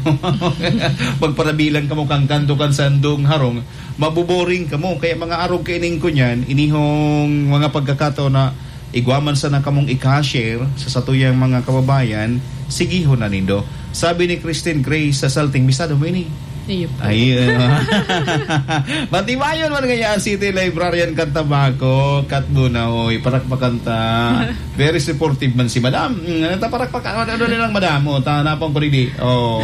Pagparabilang ka mo kang kanto kan sandong harong, mabuboring ka mo. Kaya mga arog kaining ko niyan, inihong mga pagkakataon na igwaman sa na kamong i-share sa satuyang mga kababayan, sigihon na nindo. Sabi ni Christine Grace sa Salting, bisado mo ini. Ay, matibayon man kaya City Librarian Cantabaco, kat muna, oy, parakpakanta. Very supportive man si Madam. Parakpakan, ano nilang Madam? O, tanapang ko rin. Oh.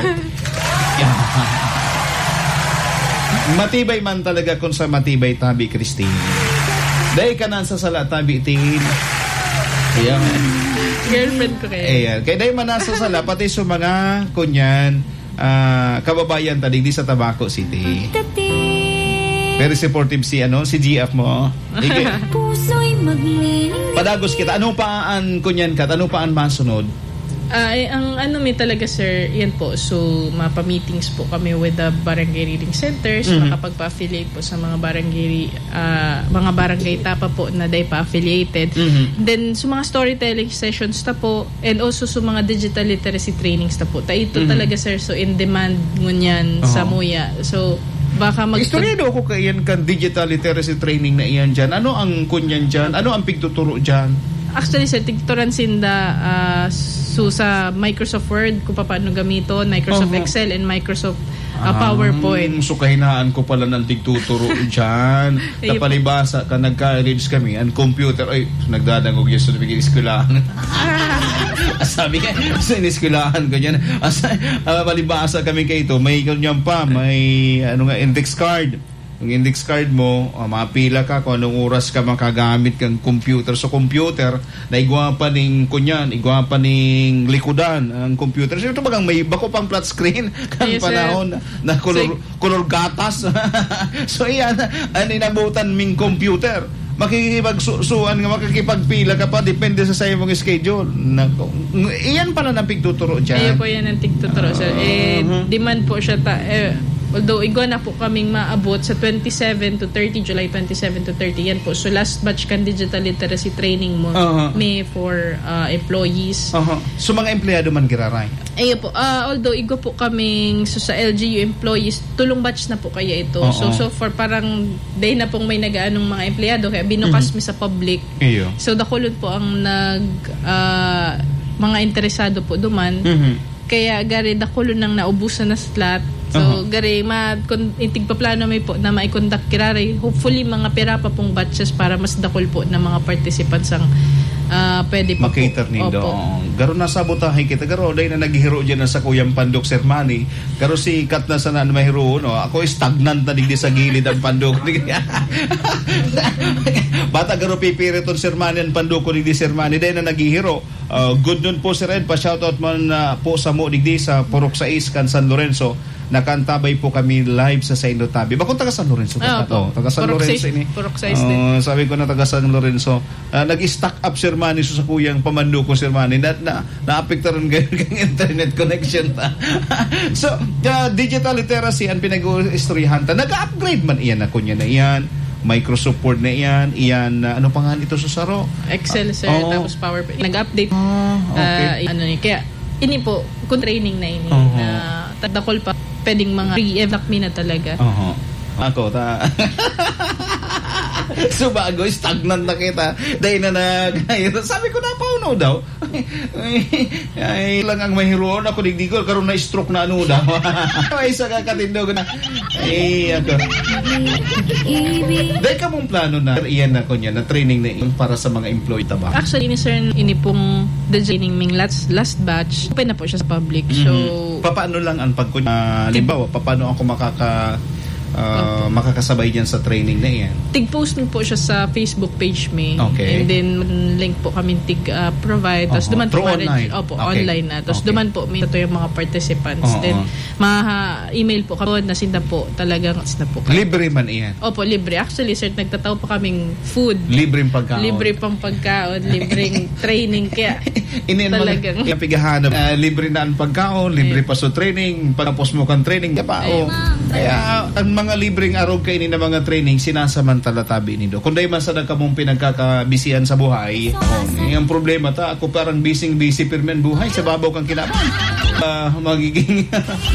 Matibay man talaga kung sa matibay tabi, Christine. Dahil ka na sa sala tabi, tin. Ayan. Girlfriend ko kayo. Ayan. Kaya dahil man nasa sala, pati sa mga kunyan, kababayan tadig di sa Tabaco City. Very supportive si GF mo. Padagos kita. Ano paan kunyan kat? Ano paan masunod? Ang may talaga sir, yan po. So, mapa-meetings po kami with the barangay reading centers, makapagpa-affiliate po sa mga barangay tapa po na day pa-affiliated. Then, sa mga storytelling sessions ta po, and also sa mga digital literacy trainings ta po. Ito talaga sir, so in demand ngunyan sa Muya. So, baka istorya ko kayan kan digital literacy training na iyan dyan. Ano ang kunyan dyan? Ano ang pigtuturo dyan? Actually, sir, tigturan sinda sa Microsoft Word kung paano gamiton, Microsoft Excel, and Microsoft PowerPoint. So, kahinaan ko pala ng tigtuturo dyan. Napalibasa ka, nagka-college kami, ang computer, ay, nagdadangog yun sa nabigay iskulahan. Sabi ka, sa iniskulahan ko dyan. Palibasa kami kayo ito, may kanyan pa, may index card. Yung index card mo, mapila ka kung anong oras ka makagamit kang computer. So, computer, na igwapa ning kunyan, igwapa ning likudan ang computer. So, ito bagang may bako pang flat screen kan panahon na color gatas. So, iyan, inabutan ming computer. Makikipagsuan nga, makikipagpila ka pa, depende sa sayo mong schedule. Iyan pala ng pigtuturo dyan. Ayun po yan ang pigtuturo. So, demand po siya although igwa na po kaming maabot sa 27 to 30, July 27 to 30, yan po. So last batch kan digital literacy training mo may for employees. So mga empleyado man giraray? Ayun po. Although igwa po kaming sa LGU employees, tulong batch na po kaya ito. So far parang day na pong may nagaanong mga empleyado kaya binukas mi sa public. So dakulod po ang mga interesado po duman. Kaya gari dakulod nang naubusan na slot. So, gari, kung itigpaplano may po na maikondak kirari, hopefully mga pera pa pong batches para mas dakol po na mga participants ang pwede pa makater nindo. Garo na sabotahe kita. Garo, dahil na naghihiro dyan na sa Kuyang Pandok Sermani. Garo si Kat na sana mahiro, no? Ako stagnant na digdi sa gilid ang Pandok. Bata garo pipiriton Sermani ang Pandok ko digdi Sermani. Dahil na naghihiro. Good nun po si Red. Pa-shoutout man po sa mo digdi sa Purok 6 kan San Lorenzo. Nakantabay po kami live sa Saino Tabi. Bakit taga San Lorenzo ka to? Taga San Lorenzo ini. Purok 6 din. Sabi ko na taga San Lorenzo. Nag-stack up Sermani sa Kuyang Pamanduko Sermani. Na-apektaran kayo ng internet connection ta. So, digital literacy ang pinag-istoryahan ta. Nag-upgrade man iyan na kunya na iyan. Microsoft Word na iyan. Ano pa nga ito sa saro? Excel, sir. Tapos PowerPoint. Nag-update. Okay. Kaya, ini po, kung training na ini. Tadakol pa. Pwedeng mga re-evac me na talaga. Ako, so bago, stagnant na kita. Dahil na sabi ko na pauno daw. Ay, lang ang mahiroon ako digdigol. Karoon na stroke na ano daw. Ay, sa kakatindog na. Ay, ako. Dahil ka mong plano na iyan na ko niya, na training na iyon para sa mga employee taba. Actually, sir, ini pong the training ming last batch. Open na po siya sa public. So, paano lang ang pagkunya? Halimbawa, paano ako makakasabay dyan sa training na iyan? Tig-post po siya sa Facebook page me. Okay. And then, link po kami provide. Tapos duman po online. Online na. Tapos duman po may ito yung mga participants. Then, email po kami na sinda po talagang na po kayo. Libre man iyan? Opo, libre. Actually, sir, nagtataw pa kaming food. Libreng pagkaon. Libre pang pagkaon. Libreng training. Kaya, talagang pigahanap. Libre na ang pagkaon. Libre pa sa training. Pagkapos mo kang training. Kaya, ang mga libreng araw kayo na mga training, sinasamantala tabi nido. Kung dahil man sa nagkamong pinagkakabisihan sa buhay, ang problema ako parang busy-busy pirmen buhay sa babaw kang kinaman. Magiging